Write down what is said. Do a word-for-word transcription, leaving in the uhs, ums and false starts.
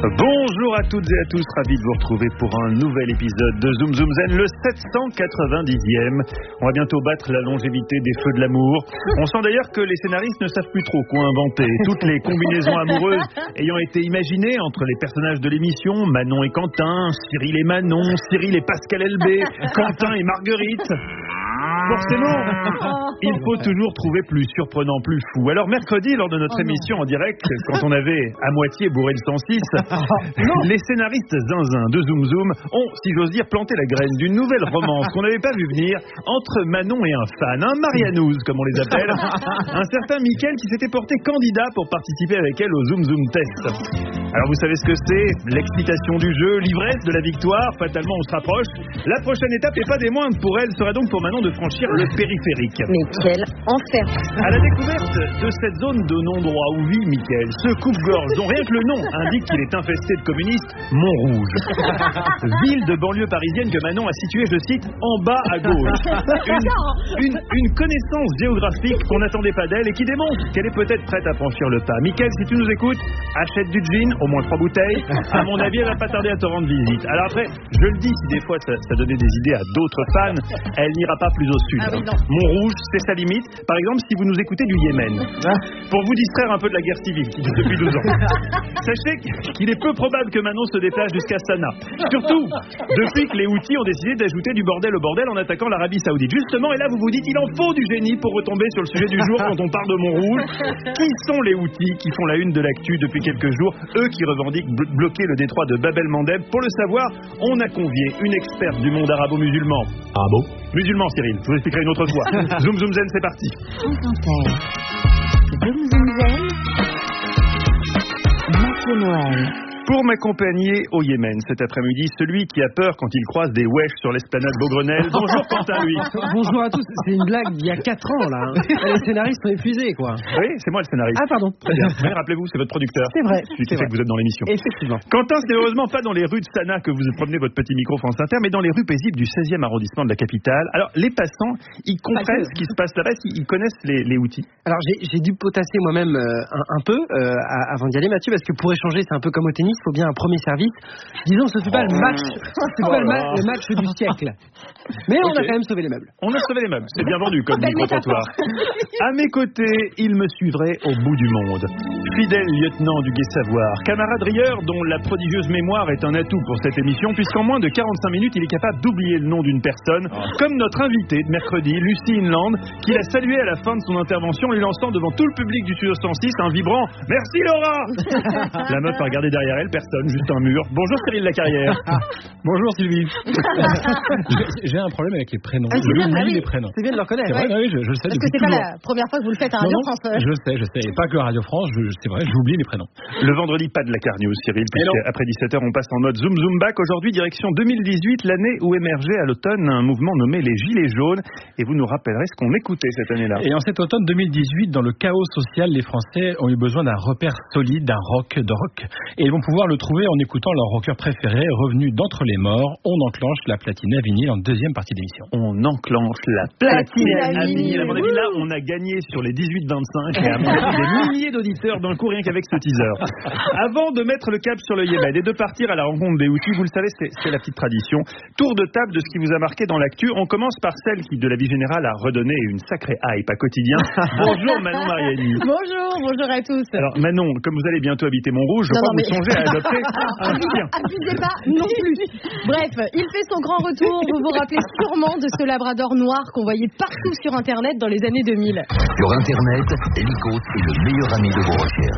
Bonjour à toutes et à tous, ravi de vous retrouver pour un nouvel épisode de Zoom Zoom Zen, le sept cent quatre-vingt-dixième. On va bientôt battre la longévité des feux de l'amour. On sent d'ailleurs que les scénaristes ne savent plus trop quoi inventer. Toutes les combinaisons amoureuses ayant été imaginées entre les personnages de l'émission, Manon et Quentin, Cyril et Manon, Cyril et Pascal Elbé, Quentin et Marguerite. Forcément, il faut toujours trouver plus surprenant, plus fou. Alors mercredi, lors de notre oh émission en direct, quand on avait à moitié bourré le cent six, les scénaristes zinzin de Zoom Zoom ont, si j'ose dire, planté la graine d'une nouvelle romance qu'on n'avait pas vu venir entre Manon et un fan, un Marianouz comme on les appelle, un certain Mickaël qui s'était porté candidat pour participer avec elle au Zoom Zoom Test. Alors vous savez ce que c'est? L'excitation du jeu, l'ivresse de la victoire, fatalement on se rapproche. La prochaine étape, et pas des moindres pour elle, serait donc pour Manon de franchir le périphérique. Mais quel enfer! À la découverte de cette zone de non-droit où vit Mickaël, ce coupe-gorge dont rien que le nom indique qu'il est infesté de communistes, Montrouge. Ville de banlieue parisienne que Manon a située, je cite, en bas à gauche. Une, une, une connaissance géographique qu'on n'attendait pas d'elle et qui démontre qu'elle est peut-être prête à franchir le pas. Mickaël, si tu nous écoutes, achète du gin, au moins trois bouteilles. À mon avis, elle va pas tarder à te rendre visite. Alors après, je le dis, si des fois ça, ça donnait des idées à d'autres fans, elle n'ira pas plus au sud. Ah oui, Montrouge, c'est sa limite. Par exemple, si vous nous écoutez du Yémen, pour vous distraire un peu de la guerre civile qui dure depuis douze ans. Sachez qu'il est peu probable que Manon se déplace jusqu'à Sanaa. Surtout, depuis que les Houthis ont décidé d'ajouter du bordel au bordel en attaquant l'Arabie Saoudite. Justement, et là vous vous dites, il en faut du génie pour retomber sur le sujet du jour quand on parle de Montrouge. Qui sont les Houthis qui font la une de l'actu depuis quelques jours? Eux qui revendiquent blo- bloquer le détroit de Bab el-Mandeb. Pour le savoir, on a convié une experte du monde arabo-musulman. Ah bon? Musulman, Cyril, je vous expliquerai une autre fois. Zoom Zoom Zen, c'est parti. Zoom Zoom Zen, Mathieu Noël. Pour m'accompagner au Yémen cet après-midi, celui qui a peur quand il croise des wesh sur l'esplanade Beaugrenelle. Bonjour Quentin, lui. Bonjour à tous, c'est une blague d'il y a quatre ans là. Les scénaristes sont épuisés quoi. Oui, c'est moi le scénariste. Ah pardon. Très bien. Mais rappelez-vous, c'est votre producteur. C'est vrai. Celui qui c'est fait vrai. que vous êtes dans l'émission. Effectivement. Quentin, c'est heureusement pas dans les rues de Sanaa que vous promenez votre petit micro France Inter, mais dans les rues paisibles du seizième arrondissement de la capitale. Alors, les passants, ils comprennent ce qui se passe là-bas, ils connaissent les, les Houthis. Alors j'ai, j'ai dû potasser moi-même euh, un, un peu euh, avant d'y aller, Mathieu, parce que pour échanger, c'est un peu comme au tennis, il faut bien un premier service. Disons, ce n'est pas le match, c'est pas le, ma- le match du siècle. Mais on Okay. a quand même sauvé les meubles. On a sauvé les meubles, c'est bien vendu comme micro-trottoir. À mes côtés, il me suivrait au bout du monde. Fidèle lieutenant du Gai Savoir, camarade rieur dont la prodigieuse mémoire est un atout pour cette émission, puisqu'en moins de quarante-cinq minutes, il est capable d'oublier le nom d'une personne, comme notre invitée de mercredi, Lucie Inland, qui l'a salué à la fin de son intervention, lui lançant devant tout le public du Studio cent six un vibrant « Merci Laura !» La meuf a regardé derrière elle, personne, juste un mur. Bonjour Cyril Lacarrière. Bonjour Sylvie. j'ai, j'ai un problème avec les prénoms. Ah, je c'est bien, oublie ah oui. les prénoms. C'est bien de le reconnaître. C'est vrai, Ouais. oui, je, je le sais Parce que depuis c'est pas toujours. la première fois que vous le faites à Non, Radio non, France. je le sais, je sais. Et pas que Radio France, je, c'est vrai, j'oublie les prénoms. Le vendredi, pas de la Carnews, Cyril, puisque après dix-sept heures, on passe en mode Zoom Zoom Back. Aujourd'hui, direction deux mille dix-huit, l'année où émergeait à l'automne un mouvement nommé les Gilets jaunes. Et vous nous rappellerez ce qu'on écoutait cette année-là. Et en cet automne deux mille dix-huit, dans le chaos social, les Français ont eu besoin d'un repère solide, d'un rock, de rock. Et ils vont pouvoir le trouver en écoutant leur rocker préféré, revenu d'entre les morts. On enclenche la platine à vinyle en deuxième partie d'émission. On enclenche la platine Platine à à vinyle. vinyle. À mon avis, là, on a gagné sur les dix-huit vingt-cinq et à mon avis, des milliers d'auditeurs d'un coup, rien qu'avec ce teaser. Avant de mettre le cap sur le Yémen et de partir à la rencontre des Houthis, vous le savez, c'est, c'est la petite tradition. Tour de table de ce qui vous a marqué dans l'actu. On commence par celle qui, de la vie générale, a redonné une sacrée hype à quotidien. Bonjour Manon Mariani. Bonjour, bonjour à tous. Alors Manon, comme vous allez bientôt habiter Montrouge, je Non, crois non, que vous mais- songez à adopter un chien. Abusez pas non plus. Bref, il fait son grand retour. Vous vous rappelez sûrement de ce labrador noir qu'on voyait partout sur Internet dans les années deux mille. Sur Internet, Lycos est le meilleur ami de vos recherches.